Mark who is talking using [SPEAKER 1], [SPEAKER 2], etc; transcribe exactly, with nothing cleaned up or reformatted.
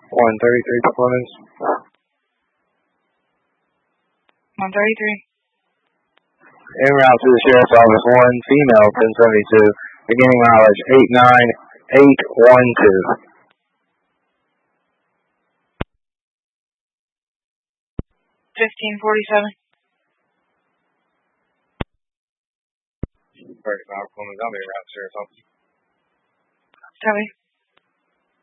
[SPEAKER 1] one thirty-three performance.
[SPEAKER 2] one thirty-three.
[SPEAKER 1] En route to the Sheriff's Office, one female, ten seventy-two, beginning mileage eight nine eight one two.
[SPEAKER 2] fifteen forty-seven.
[SPEAKER 1] thirty-five performance, I'll be en route to the Sheriff's Office.
[SPEAKER 2] Copy.